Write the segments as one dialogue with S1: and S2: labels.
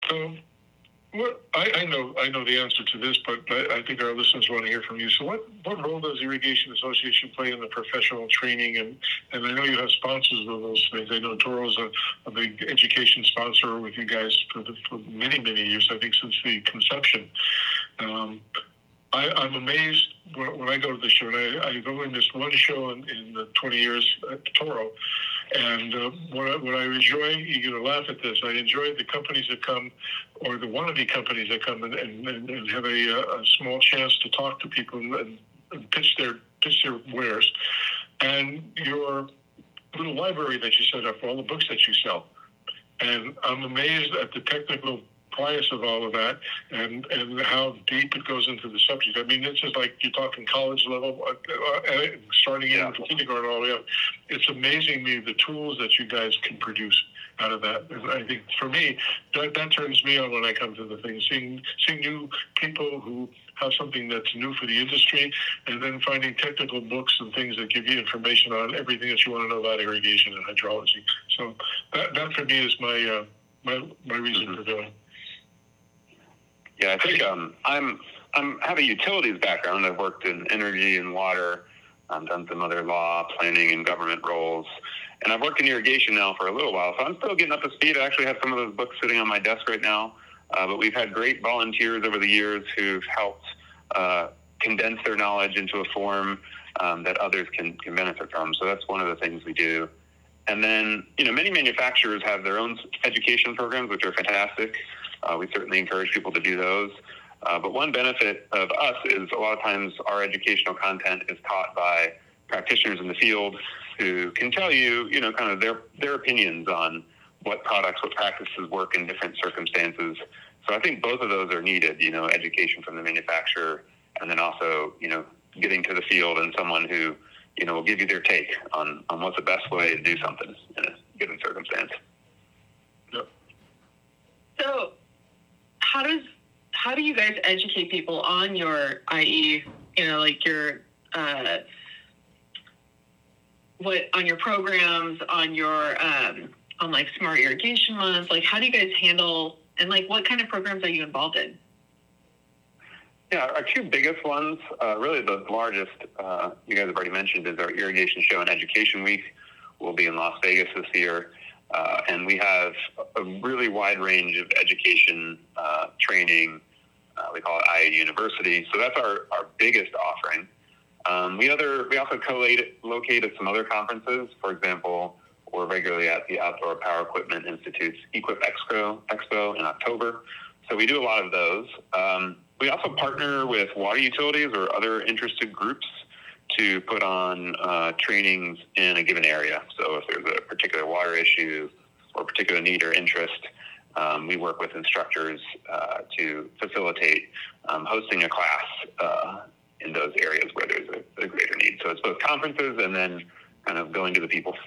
S1: So, I know the answer to this, but I think our listeners want to hear from you. So what role does Irrigation Association play in the professional training? And I know you have sponsors of those things. I know Toro's a big education sponsor with you guys for many, many years, I think since the conception. I'm amazed when I go to the show, and I've only missed one show in the 20 years at Toro. And what I enjoy, you're going to laugh at this, I enjoy the companies that come, or the wannabe companies that come and have a small chance to talk to people and pitch their wares. And your little library that you set up for all the books that you sell. And I'm amazed at the technical price of all of that and how deep it goes into the subject. I mean, this is like you're talking college level, starting in kindergarten all the way up. It's amazing me the tools that you guys can produce out of that. And I think for me, that turns me on when I come to the thing. Seeing new people who have something that's new for the industry, and then finding technical books and things that give you information on everything that you want to know about irrigation and hydrology. So that for me is my reason for doing.
S2: Yeah, I think I have a utilities background. I've worked in energy and water, done some other law, planning, and government roles. And I've worked in irrigation now for a little while, so I'm still getting up to speed. I actually have some of those books sitting on my desk right now. But we've had great volunteers over the years who've helped condense their knowledge into a form that others can benefit from. So that's one of the things we do. And then, many manufacturers have their own education programs, which are fantastic. We certainly encourage people to do those. But one benefit of us is a lot of times our educational content is taught by practitioners in the field who can tell you, kind of their opinions on what products, what practices work in different circumstances. So I think both of those are needed, education from the manufacturer and then also, getting to the field and someone who, will give you their take on what's the best way to do something in a given circumstance.
S1: Yep.
S3: So how do you guys educate people on your IE, like your on your programs, on your on like Smart Irrigation Month? Like, how do you guys handle, and like what kind of programs are you involved in?
S2: Yeah, our two biggest ones, really the largest, you guys have already mentioned, is our Irrigation Show and Education Week. We'll be in Las Vegas this year. And we have a really wide range of education training. We call it IA University. So that's our biggest offering. We also co-locate at some other conferences. For example, we're regularly at the Outdoor Power Equipment Institute's Equip Expo in October. So we do a lot of those. We also partner with water utilities or other interested groups to put on trainings in a given area. So if there's a particular water issue or particular need or interest, we work with instructors to facilitate hosting a class in those areas where there's a greater need. So it's both conferences and then kind of going to the people.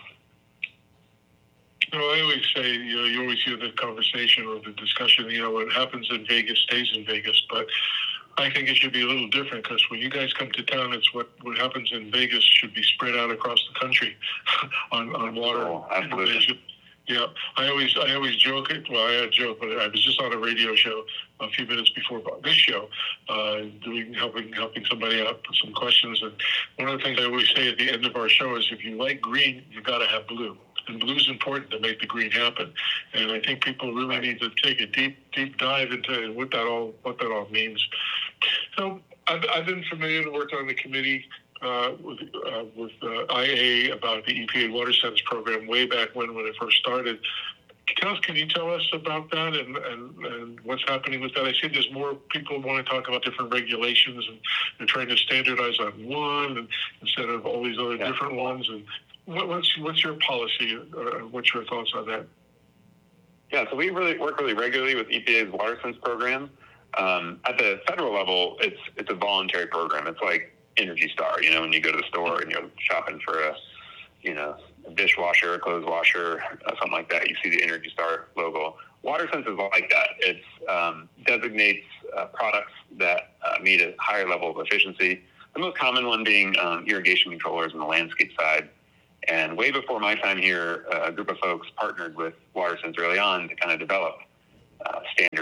S1: I always say, you always hear the conversation or the discussion, what happens in Vegas stays in Vegas. But I think it should be a little different because when you guys come to town, it's what happens in Vegas should be spread out across the country on water.
S2: Oh, absolutely.
S1: Yeah, I always joke. Well, I had a joke, but I was just on a radio show a few minutes before this show, helping somebody out with some questions. And one of the things I always say at the end of our show is, if you like green, you got to have blue. And blue is important to make the green happen. And I think people really need to take a deep dive into what that all means. So I've been familiar and worked on the committee with IA about the EPA Water Sense program way back when it first started. Can you tell us about that and what's happening with that? I see there's more people want to talk about different regulations and they're trying to standardize on one instead of all these other different ones. And what's your policy? What's your thoughts on that?
S2: Yeah, so we work really regularly with EPA's Water Sense program. At the federal level, it's a voluntary program. It's like Energy Star, when you go to the store and you're shopping for a dishwasher, a clothes washer, something like that, you see the Energy Star logo. Water Sense is like that. It designates products that meet a higher level of efficiency. The most common one being irrigation controllers on the landscape side. And way before my time here, a group of folks partnered with Water Sense early on to kind of develop standards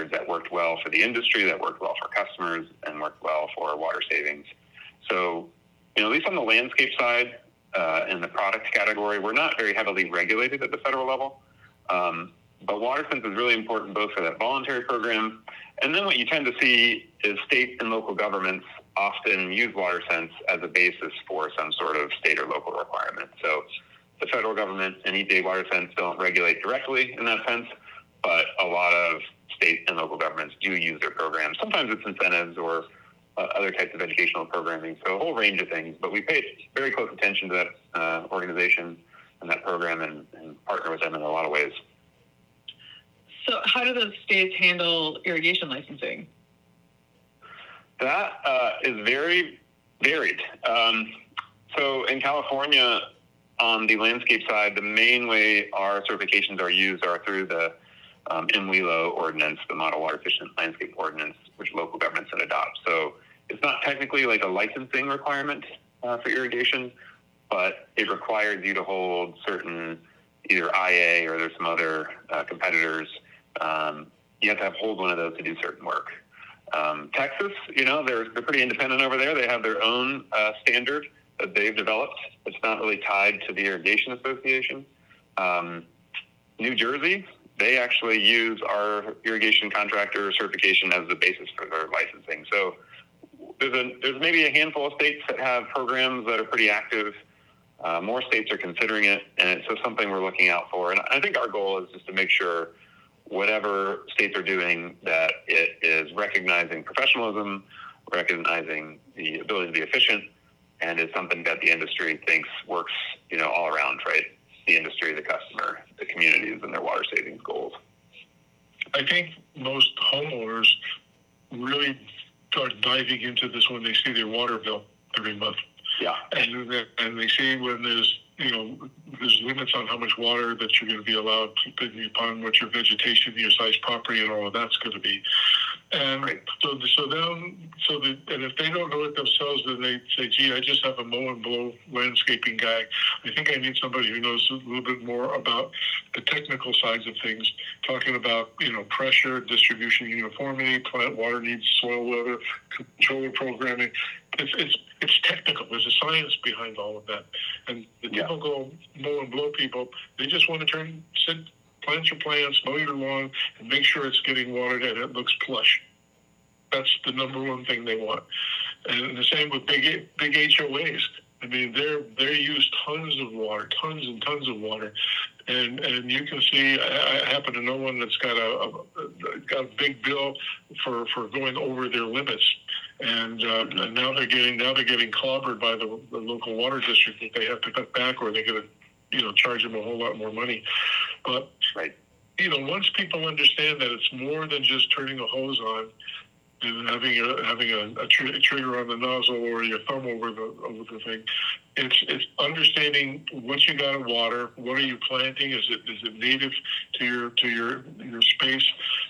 S2: worked well for the industry, that worked well for customers, and worked well for water savings. So, at least on the landscape side, in the product category, we're not very heavily regulated at the federal level. But WaterSense is really important both for that voluntary program, and then what you tend to see is state and local governments often use WaterSense as a basis for some sort of state or local requirement. So the federal government and EPA WaterSense don't regulate directly in that sense, but a lot of state and local governments do use their programs. Sometimes it's incentives or other types of educational programming, so a whole range of things. But we pay very close attention to that organization and that program and partner with them in a lot of ways.
S3: So how do those states handle irrigation licensing?
S2: That is very varied. So in California, on the landscape side, the main way our certifications are used are through the MWELO ordinance, the Model Water Efficient Landscape Ordinance, which local governments can adopt. So it's not technically like a licensing requirement for irrigation, but it requires you to hold certain either IA or there's some other competitors. You have to hold one of those to do certain work. Texas, they're pretty independent over there. They have their own standard that they've developed. It's not really tied to the Irrigation Association. New Jersey, they actually use our irrigation contractor certification as the basis for their licensing. So there's maybe a handful of states that have programs that are pretty active. More states are considering it, and it's just something we're looking out for. And I think our goal is just to make sure whatever states are doing, that it is recognizing professionalism, recognizing the ability to be efficient, and is something that the industry thinks works, all around, right? The industry, the customer, the communities, and their water savings goals.
S1: I think most homeowners really start diving into this when they see their water bill every month.
S2: Yeah.
S1: And they see when there's limits on how much water that you're going to be allowed, depending upon what your vegetation, your size property, and all of that's going to be. And
S2: right.
S1: And if they don't know it themselves, then they say, "Gee, I just have a mow and blow landscaping guy. I think I need somebody who knows a little bit more about the technical sides of things, talking about pressure, distribution, uniformity, plant water needs, soil weather, controller programming. It's technical. There's a science behind all of that. And the typical mow and blow people, they just want to plant your plants, mow your lawn, and make sure it's getting watered and it looks plush. That's the number one thing they want. And the same with big HOAs. I mean, they use tons and tons of water. And you can see, I happen to know one that's got a big bill for going over their limits. And now they're getting clobbered by the local water district that they have to cut back, or they're going to charge them a whole lot more money. But
S2: right.
S1: Once people understand that it's more than just turning a hose on and having a trigger on the nozzle or your thumb over the thing, it's understanding what you got in water. What are you planting? Is it native to your space?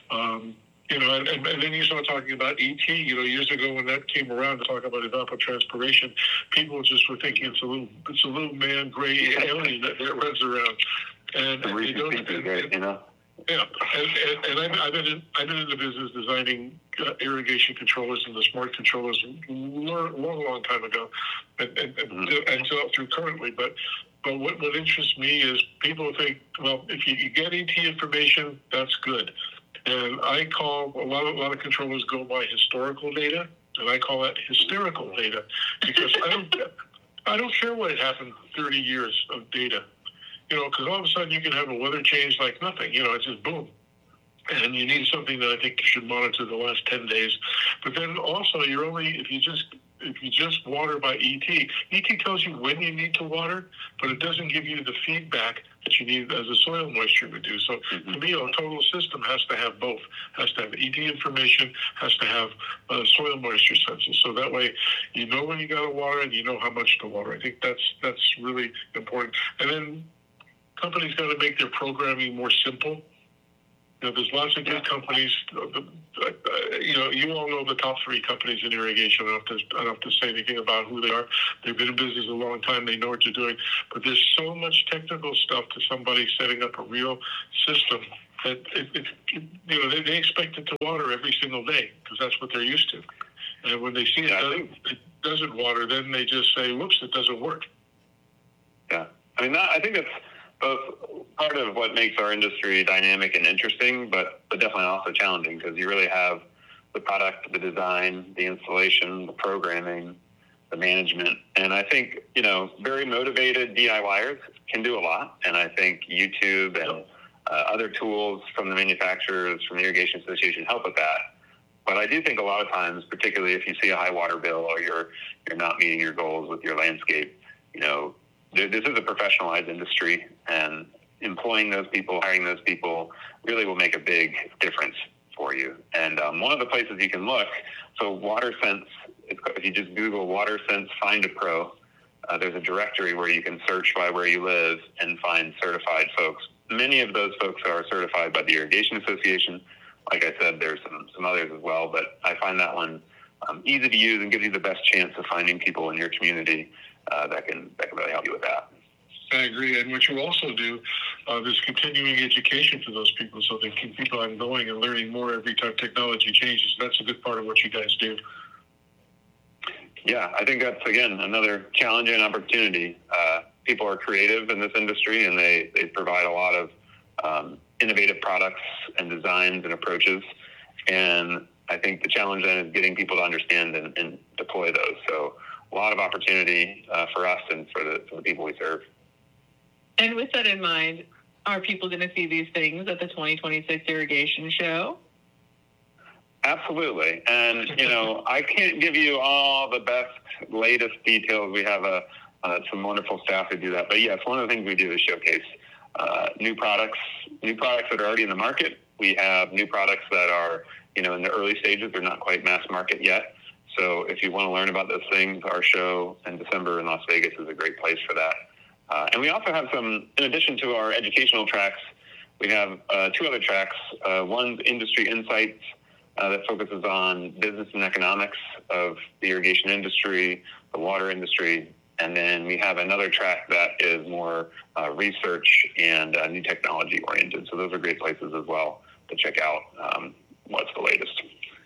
S1: And then you start talking about ET. Years ago when that came around to talk about evapotranspiration, people just were thinking it's a little man gray alien that runs around. And they don't. Yeah, and I've been in the business designing irrigation controllers and the smart controllers a long time ago, and so through currently. But what interests me is people think, well, if you get ET information, that's good. And I call a lot of controllers go by historical data, and I call that hysterical data, because I don't care what happened 30 years of data. Because all of a sudden you can have a weather change like nothing. It's just boom. And you need something that I think you should monitor the last 10 days. But then also if you just water by ET tells you when you need to water, but it doesn't give you the feedback that you need as a soil moisture would do. So to me, a total system has to have both. Has to have ET information, has to have soil moisture sensors. So that way you know when you got to water and you know how much to water. I think that's really important. And then companies got to make their programming more simple. There's lots of good companies. You all know the top 3 companies in irrigation. I don't have to say anything about who they are. They've been in business a long time. They know what they're doing. But there's so much technical stuff to somebody setting up a real system that they expect it to water every single day because that's what they're used to. And when they see it doesn't water, then they just say, "Whoops, it doesn't work."
S2: Yeah, I mean, I think that's both part of what makes our industry dynamic and interesting, but definitely also challenging because you really have the product, the design, the installation, the programming, the management. And I think, very motivated DIYers can do a lot. And I think YouTube and other tools from the manufacturers, from the Irrigation Association help with that. But I do think a lot of times, particularly if you see a high water bill or you're not meeting your goals with your landscape, this is a professionalized industry, and employing those people, hiring those people really will make a big difference for you. And one of the places you can look, so WaterSense, if you just Google WaterSense Find a Pro, there's a directory where you can search by where you live and find certified folks. Many of those folks are certified by the Irrigation Association. Like I said, there's some others as well, but I find that one easy to use and gives you the best chance of finding people in your community that can really help you with that.
S1: I agree. And what you also do is continuing education for those people so they can keep on going and learning more every time technology changes. That's a good part of what you guys do.
S2: Yeah, I think that's, again, another challenge and opportunity. People are creative in this industry, and they provide a lot of innovative products and designs and approaches. And I think the challenge then is getting people to understand and deploy those. So a lot of opportunity for us and for the people we serve.
S3: And with that in mind, are people going to see these things at the 2026 Irrigation Show?
S2: Absolutely. And, I can't give you all the best, latest details. We have some wonderful staff who do that. But, yes, one of the things we do is showcase new products that are already in the market. We have new products that are, in the early stages. They're not quite mass market yet. So if you want to learn about those things, our show in December in Las Vegas is a great place for that. And we also have some, in addition to our educational tracks, we have two other tracks. One's Industry Insights that focuses on business and economics of the irrigation industry, the water industry. And then we have another track that is more research and new technology oriented. So those are great places as well to check out what's the latest.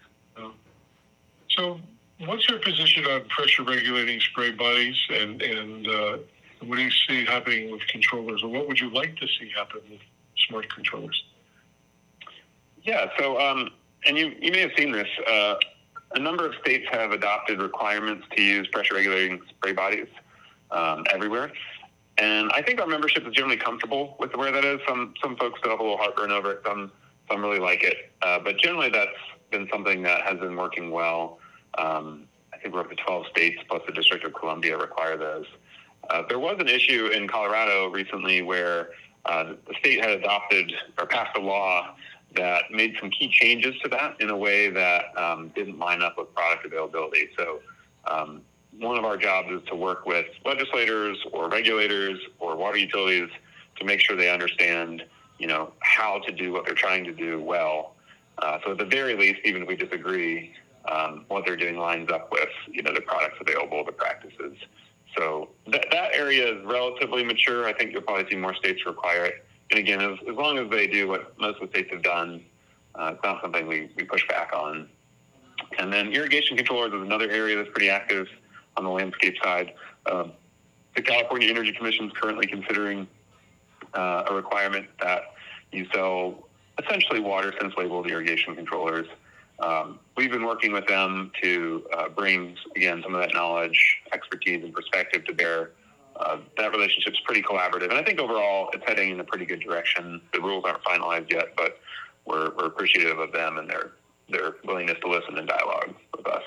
S1: So what's your position on pressure regulating spray bodies and what do you see happening with controllers, or what would you like to see happen with smart controllers?
S2: Yeah, so, and you may have seen this, a number of states have adopted requirements to use pressure regulating spray bodies everywhere. And I think our membership is generally comfortable with where that is. Some folks still have a little heartburn over it. Some really like it. But generally that's been something that has been working well. I think we're up to 12 states plus the District of Columbia require those. There was an issue in Colorado recently where the state had adopted or passed a law that made some key changes to that in a way that didn't line up with product availability. So one of our jobs is to work with legislators or regulators or water utilities to make sure they understand, how to do what they're trying to do well. So at the very least, even if we disagree, what they're doing lines up with, the products available, the practices. So that area is relatively mature. I think you'll probably see more states require it. And again, as long as they do what most of the states have done, it's not something we push back on. And then irrigation controllers is another area that's pretty active on the landscape side. The California Energy Commission is currently considering a requirement that you sell essentially WaterSense labeled irrigation controllers. We've been working with them to bring, again, some of that knowledge, expertise, and perspective to bear. That relationship's pretty collaborative, and I think overall it's heading in a pretty good direction. The rules aren't finalized yet, but we're appreciative of them and their willingness to listen and dialogue with us.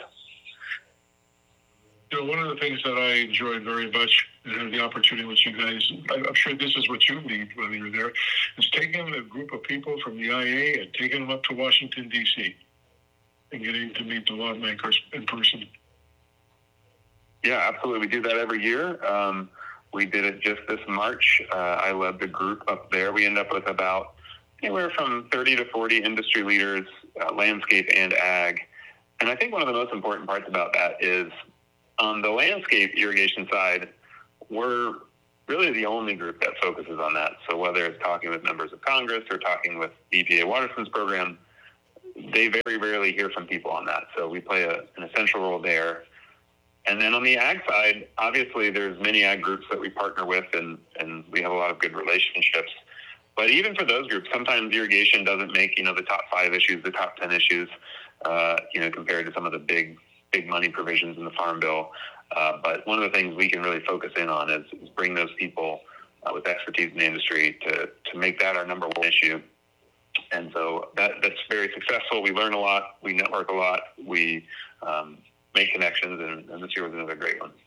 S1: One of the things that I enjoyed very much and had the opportunity with you guys, I'm sure this is what you need when you're there, is taking a group of people from the IA and taking them up to Washington, D.C. and getting to meet the lawmakers in person.
S2: Yeah, absolutely. We do that every year. We did it just this March. I led the group up there. We end up with about anywhere from 30 to 40 industry leaders, landscape and ag. And I think one of the most important parts about that is on the landscape irrigation side, we're really the only group that focuses on that. So whether it's talking with members of Congress or talking with EPA Water Systems Program, they very rarely hear from people on that. So we play an essential role there. And then on the ag side, obviously there's many ag groups that we partner with, and we have a lot of good relationships. But even for those groups, sometimes irrigation doesn't make, the top 5 issues, the top 10 issues, compared to some of the big money provisions in the Farm Bill. But one of the things we can really focus in on is bring those people with expertise in the industry to make that our number one issue. And so that's very successful. We learn a lot. We network a lot. We make connections, and this year was another great one.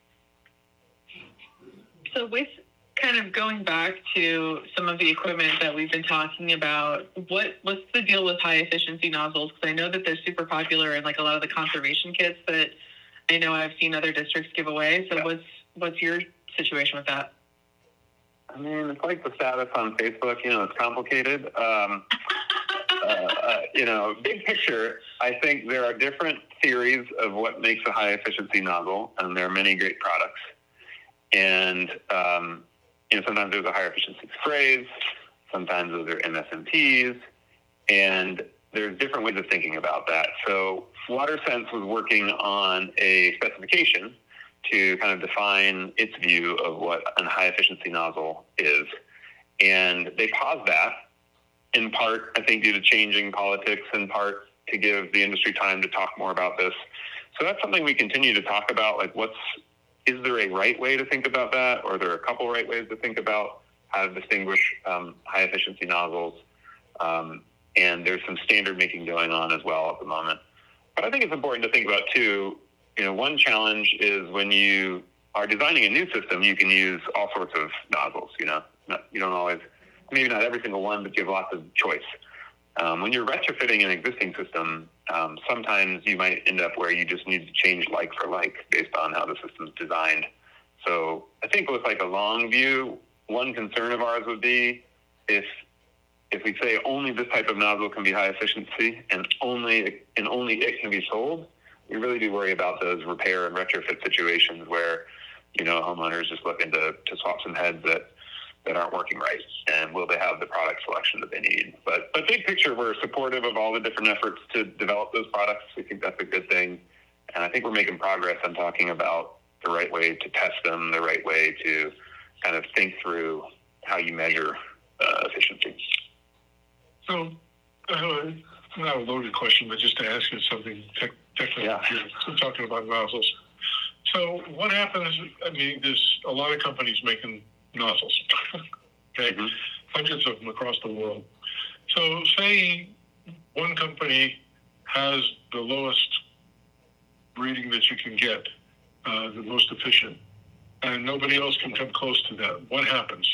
S3: So with kind of going back to some of the equipment that we've been talking about, what's the deal with high efficiency nozzles? Because I know that they're super popular in like a lot of the conservation kits that I know I've seen other districts give away. So yeah. What's your situation with that?
S2: I mean, it's like the status on Facebook. It's complicated. Big picture, I think there are different theories of what makes a high efficiency nozzle, and there are many great products. And sometimes there's a higher efficiency sprays, sometimes those are MSMPs, and there's different ways of thinking about that. So WaterSense was working on a specification to kind of define its view of what a high efficiency nozzle is. And they paused that, in part, I think, due to changing politics, in part to give the industry time to talk more about this. So that's something we continue to talk about, like is there a right way to think about that, or are there a couple right ways to think about how to distinguish high efficiency nozzles? And there's some standard making going on as well at the moment. But I think it's important to think about too, one challenge is when you are designing a new system, you can use all sorts of nozzles, you don't always, maybe not every single one, but you have lots of choice. When you're retrofitting an existing system, sometimes you might end up where you just need to change like for like based on how the system's designed. So I think with like a long view, one concern of ours would be if we say only this type of nozzle can be high efficiency and only it can be sold, we really do worry about those repair and retrofit situations where, homeowners just looking to swap some heads that aren't working right, and will they have the product selection that they need? But big picture, we're supportive of all the different efforts to develop those products. We think that's a good thing, and I think we're making progress on talking about the right way to test them, the right way to kind of think through how you measure efficiency.
S1: So, not a loaded question, but just to ask you something technical. Yeah. We're talking about nozzles. So what happens, there's a lot of companies making nozzles, okay? Mm-hmm. Hundreds of them across the world. So say one company has the lowest reading that you can get, the most efficient, and nobody else can come close to that. What happens?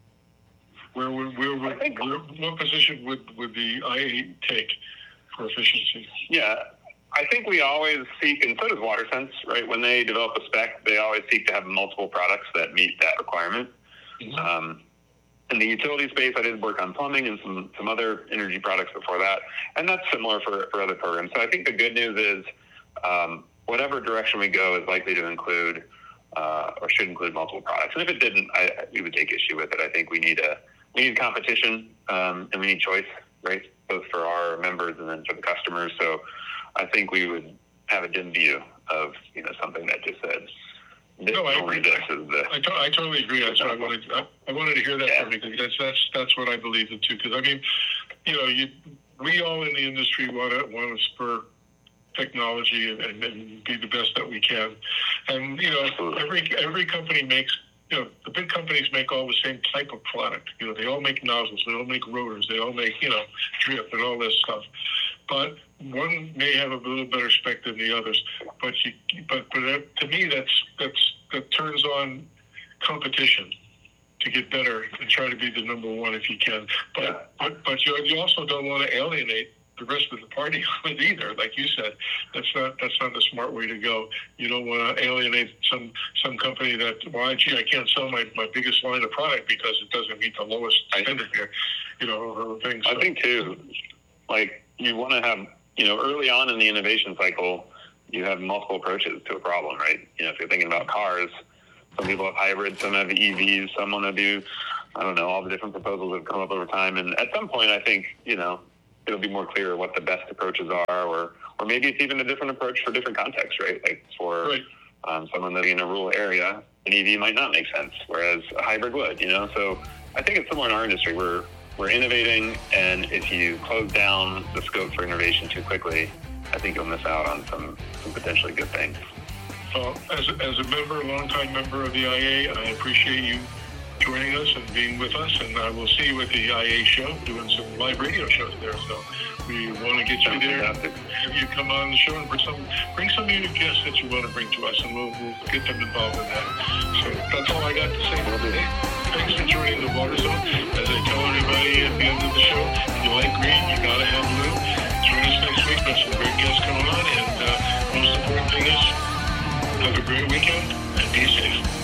S1: What position would the IA take for efficiency?
S2: Yeah, I think we always seek, and so does WaterSense, right? When they develop a spec, they always seek to have multiple products that meet that requirement. Mm-hmm. In the utility space, I did work on plumbing and some other energy products before that, and that's similar for other programs. So I think the good news is whatever direction we go is likely to include or should include multiple products. And if it didn't, we would take issue with it. I think we need competition and we need choice, right? Both for our members and then for the customers. So I think we would have a dim view of something that just said.
S1: I totally agree. That's what I wanted to hear that from you, because that's what I believe in too. Because we all in the industry want to spur technology and be the best that we can. And every company makes. The big companies make all the same type of product. They all make nozzles, they all make rotors, they all make, drip and all this stuff. But one may have a little better spec than the others. But to me, that turns on competition to get better and try to be the number one if you can. But you also don't want to alienate the rest of the party either. Like you said, that's not the smart way to go. You don't want to alienate some company that, I can't sell my biggest line of product because it doesn't meet the lowest standard here, or things.
S2: I think too, like you want to have, early on in the innovation cycle, you have multiple approaches to a problem, right? If you're thinking about cars, Some people have hybrids, some have EVs, some want to do, I don't know, all the different proposals that have come up over time. And at some point, I think, it'll be more clear what the best approaches are, or maybe it's even a different approach for different contexts, right? Like for someone living in a rural area, an EV might not make sense, whereas a hybrid would, So I think it's similar in our industry. We're innovating, and if you close down the scope for innovation too quickly, I think you'll miss out on some potentially good things.
S1: As a member, longtime member of the IA, I appreciate you joining us and being with us, and I will see you at the IA show, doing some live radio shows there. So we want to get you there, have you come on the show and bring some of your guests that you want to bring to us, and we'll get them involved in that. So that's all I got to say today. Thanks for joining the Water Zone. As I tell everybody at the end of the show, if you like green, you gotta have blue. Join us next week. There's some great guests coming on, and most important thing is, have a great weekend and be safe.